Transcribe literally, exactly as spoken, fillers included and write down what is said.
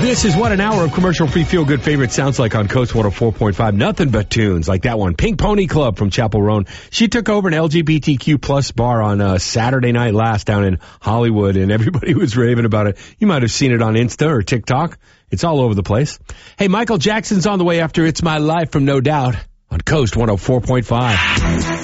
This is what an hour of commercial-free feel-good favorite sounds like on Coast one oh four point five. Nothing but tunes like that one. Pink Pony Club from Chapel Roan. She took over an L G B T Q plus bar on uh, Saturday night last down in Hollywood, and everybody was raving about it. You might have seen it on Insta or TikTok. It's all over the place. Hey, Michael Jackson's on the way after It's My Life from No Doubt on Coast one oh four point five.